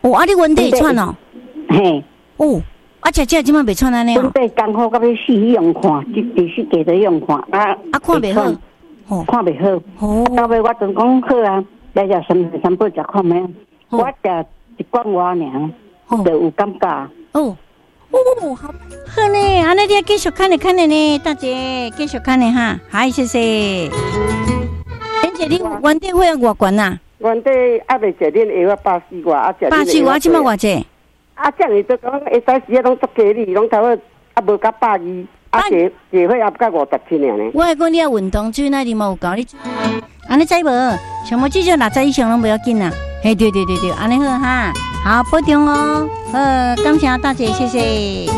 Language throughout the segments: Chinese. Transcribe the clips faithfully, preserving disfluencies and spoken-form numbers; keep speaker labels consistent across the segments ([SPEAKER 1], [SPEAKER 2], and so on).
[SPEAKER 1] 哦，啊，你温底会喘哦？
[SPEAKER 2] 嘿。
[SPEAKER 1] 哦，啊，食食即马袂喘安尼哦。
[SPEAKER 2] 温底刚好到要死用看，第第四季都用看啊。
[SPEAKER 1] 啊，看袂好。
[SPEAKER 2] 哦，看袂好。
[SPEAKER 1] 哦。
[SPEAKER 2] 到尾我阵讲好啊，来食三三宝食看咩？我食一罐瓦尔，就有感觉。
[SPEAKER 1] 哦。哦，好，好呢，安尼你继续看的看的呢，大姐继续看的哈，好，谢谢。而且你原底会偌悬呐？
[SPEAKER 2] 原底还袂食恁药啊，百四外啊，食。
[SPEAKER 1] 百四外即马偌济？
[SPEAKER 2] 啊，这样就讲会使时啊，拢足价哩，拢头个啊无到百二，啊节节费也不到五十千尔呢。
[SPEAKER 1] 我讲你要运动，水那里嘛有教你。安尼知无？像我至少六十以上拢不要紧啦。嘿，对对对对，安尼好哈。好，保重哦。呃，感谢大姐，谢谢。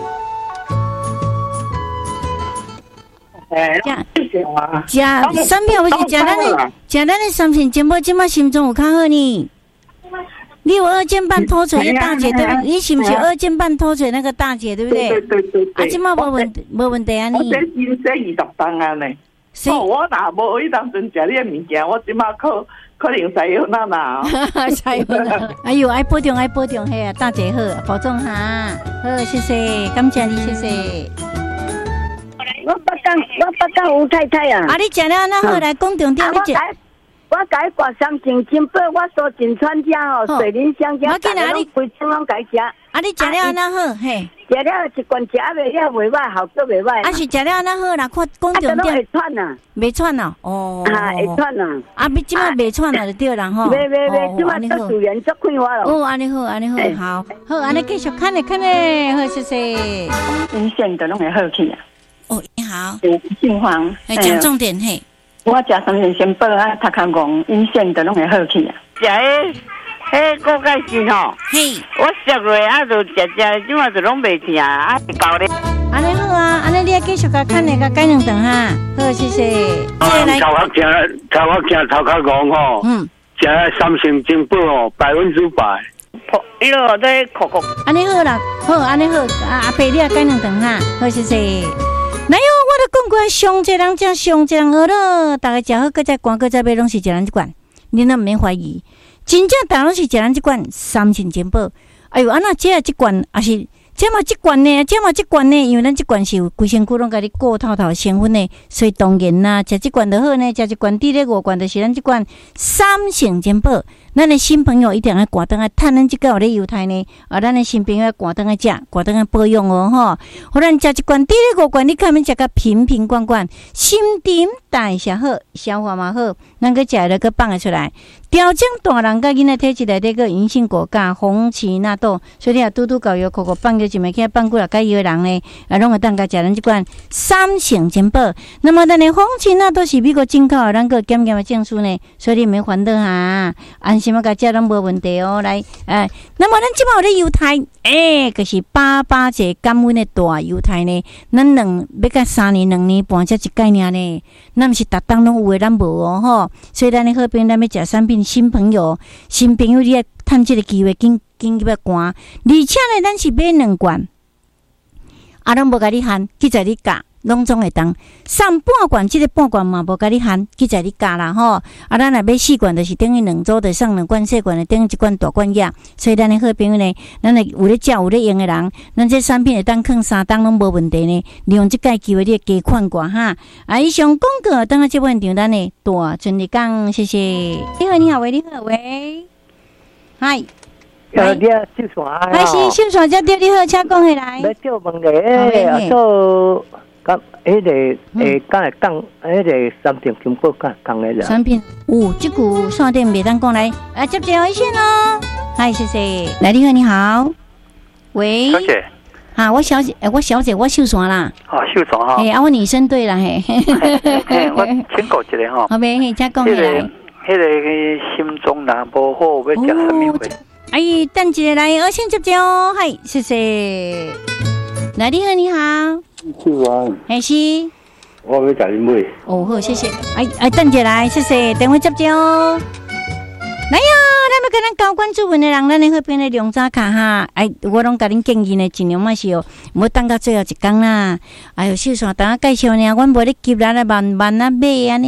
[SPEAKER 2] 哎，
[SPEAKER 1] 食食产品还是食咱的食咱的产品，真无即马心中有较好呢。你有二尖瓣脱垂的大姐对不对？你是不是二尖瓣脱垂那个大姐对不对？
[SPEAKER 2] 对对对对。
[SPEAKER 1] 啊，即马无问无问题啊你。
[SPEAKER 2] 我这心这二十档啊呢。哦，我若无迄当阵食你的物件，我即马可可能使有哪哪。
[SPEAKER 1] 使有哪？哎呦，爱保重爱保重嘿啊，大姐好，保重哈。好，谢谢，感谢你，谢谢。
[SPEAKER 2] 我北港，我北港吴太太啊。
[SPEAKER 1] 啊，你食了那好来讲重点，你食。
[SPEAKER 2] 我改挂三斤金宝，我说金川家哦，水林香家，大家拢规村拢改食。
[SPEAKER 1] 啊，你食了那好嘿？
[SPEAKER 2] 食了一罐食袂了袂歹，效果袂歹。
[SPEAKER 1] 啊是食了那好啦，看讲重点。
[SPEAKER 2] 会喘呐？
[SPEAKER 1] 袂喘呐？哦。
[SPEAKER 2] 啊，会喘呐。
[SPEAKER 1] 啊，你即马袂喘啦就对啦吼。
[SPEAKER 2] 袂袂袂，即马做主人做开花咯。
[SPEAKER 1] 哦，安尼好，安尼好，好，好，安尼继续看咧看咧，好谢谢。
[SPEAKER 2] 阴线的拢会好去啊。
[SPEAKER 1] 哦，你好。
[SPEAKER 2] 姓黄。
[SPEAKER 1] 来讲重点嘿。
[SPEAKER 2] 我食三元仙宝啊，头壳戆阴线的拢会好去啊。食迄迄果钙是吼，
[SPEAKER 1] 嘿，
[SPEAKER 2] 我食落啊就食食，即马就拢袂疼啊，是够咧。
[SPEAKER 1] 安尼好啊，安尼你也继续甲看咧，甲改两顿哈。好，谢谢。
[SPEAKER 3] 啊，头壳疼，头壳疼，头壳戆吼。嗯。食三元仙宝哦，百分之百。
[SPEAKER 2] 伊落在哭哭。
[SPEAKER 1] 安尼好啦，好，安尼好，啊阿伯你也改两顿哈。好，谢谢。来哟，我都讲过，上一人食上一人好咯，大家食好，搁再赶，搁再买，拢是食咱这款，你那毋免怀疑，真正大拢是食咱这款三元仙宝。哎呦，安那这这罐也是，这嘛这罐呢，这嘛这罐呢，因为咱这罐是有规身躯拢甲你过透透成分的，所以当然啦，食这罐就好呢，食这罐滴咧五罐，就是咱这罐三元仙宝。咱的新朋友一定要赶灯来趁咱即个有咧犹太呢，啊，咱的新朋友要赶灯来食，赶灯来保养哦吼。互咱食一罐，第二五罐，你看免食个瓶瓶罐罐，心肠代谢好，消化嘛好，咱个食了个放得出来。调整大人甲囡仔体质内底个银杏果苷、红荠纳豆，所以你啊拄拄搞药，口口放着一枚起放过来，甲伊个人呢，啊，拢会当甲食咱即罐三元仙宝。那么咱的红荠纳豆是美国进口的，咱个检验的证书呢，所以你免烦恼哈，安心。什么个食拢无问题哦，来，哎，那么咱即摆有咧犹太，哎，就是八八节降温的大犹太呢，咱两要甲三年两年半才一概念呢，咱毋是逐当拢有诶，咱无哦吼，所以咱的好朋友，咱要食产品，新朋友，新朋友你要趁即个机会，紧紧去要赶，而且呢，咱是买两罐，啊，拢无甲你限，去在你教。拢总会当送半罐，即、这个半罐嘛无甲你限，去在你加啦吼。啊，咱若买四罐，就是等于两组，就送两罐细罐的，等于一罐大罐药。所以咱的好朋友呢，咱的有咧食有咧用的人，咱这产品会当放三档拢无问题呢。利用即个机会，你加款过哈。啊，以上广告，等下这本场咱的大顺利讲，谢谢。你好，你好，喂，你好，喂，嗨。
[SPEAKER 4] 呃，你啊，秀山啊，
[SPEAKER 1] 还是秀山只对，你好，请讲起来。
[SPEAKER 4] 要叫问咧，啊，做。咁，迄个诶，敢会讲，迄个三点金宝敢讲诶啦。
[SPEAKER 1] 产品，哦，这句线电袂当讲来，啊，接电话线咯。嗨，谢谢。来，你好，你好。喂。
[SPEAKER 3] 小姐。
[SPEAKER 1] 啊，我小姐，诶，我小姐，我秀山啦。
[SPEAKER 3] 哦，秀山哈。
[SPEAKER 1] 诶，啊，我女生对啦，嘿。
[SPEAKER 3] 嘿，我请教一下哈。
[SPEAKER 1] 好呗，嘿，再讲起来。
[SPEAKER 3] 迄个心中若无好，要食什么货？
[SPEAKER 1] 哎，等一下来，我先接电话，嗨，谢谢。来，你好，你好。
[SPEAKER 5] 秀山，
[SPEAKER 1] 还是
[SPEAKER 5] 我要甲你买。
[SPEAKER 1] 哦，好，谢谢。哎哎，等下来，谢谢，等会接接哦。来呀，咱要跟咱高关注文的人，咱的那边的量早卡哈。哎，我拢甲恁建议呢，尽量莫是哦，莫等到最后一天啦。哎呦，秀山，等下介绍呢，阮无咧急啦，慢慢啊买安尼啦。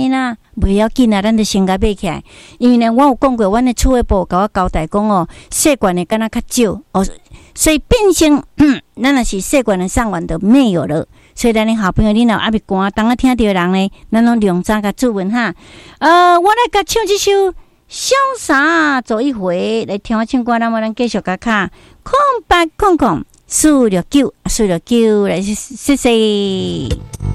[SPEAKER 1] 袂要紧啊，咱就先甲买起来。因为呢，我有讲过，阮的厝诶部甲我交代讲哦，细罐的敢若较少哦，所以变成咱若是细罐的上完就没有了。所以咱的好朋友，你若阿别寒，当我听到人呢，咱拢量早甲注文哈。呃，我来甲唱这首《潇洒走一回》，来听我唱歌，那么咱继续甲卡空白空空四六九四六九来，谢谢。